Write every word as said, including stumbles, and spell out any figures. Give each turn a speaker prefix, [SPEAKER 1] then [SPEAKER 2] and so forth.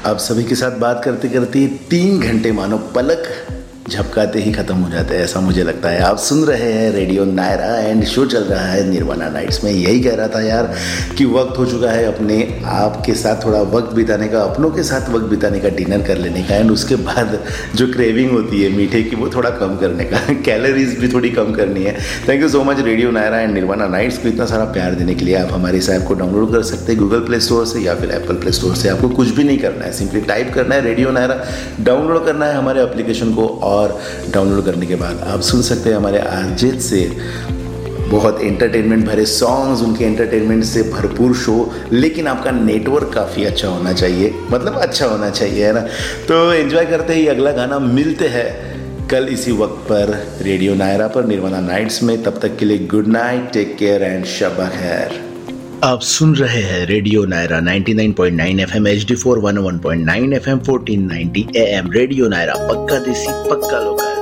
[SPEAKER 1] आप सभी के साथ बात करते करते तीन घंटे मानो पलक झपकाते ही खत्म हो जाते हैं, ऐसा मुझे लगता है। आप सुन रहे हैं रेडियो नायरा एंड शो चल रहा है निर्वाणा नाइट्स में। यही कह रहा था यार कि वक्त हो चुका है अपने आप के साथ थोड़ा वक्त बिताने का, अपनों के साथ वक्त बिताने का, डिनर कर लेने का, एंड उसके बाद जो क्रेविंग होती है मीठे की वो थोड़ा कम करने का, कैलोरीज भी थोड़ी कम करनी है। Thank you so much radio Naira and nirvana nights को इतना सारा प्यार देने के लिए। आप हमारे इस ऐप को डाउनलोड कर सकते हैं गूगल प्ले स्टोर से या फिर एप्पल प्ले स्टोर से। आपको कुछ भी नहीं करना है, सिंपली टाइप करना है रेडियो नायरा, डाउनलोड करना है हमारे एप्लीकेशन को, और डाउनलोड करने के बाद आप सुन सकते हैं हमारे अरिजीत से बहुत एंटरटेनमेंट भरे सॉन्ग्स, उनके एंटरटेनमेंट से भरपूर शो। लेकिन आपका नेटवर्क काफ़ी अच्छा होना चाहिए, मतलब अच्छा होना चाहिए, है ना। तो एंजॉय करते ही अगला गाना मिलते हैं कल इसी वक्त पर रेडियो नायरा पर निर्वाणा नाइट्स में। तब तक के लिए good night, take care and शब खैर। आप सुन रहे हैं रेडियो नायरा निन्यानवे point now FM, H D four one O one point nine FM, fourteen ninety am. Radio Naira, पक्का देसी पक्का लोकल।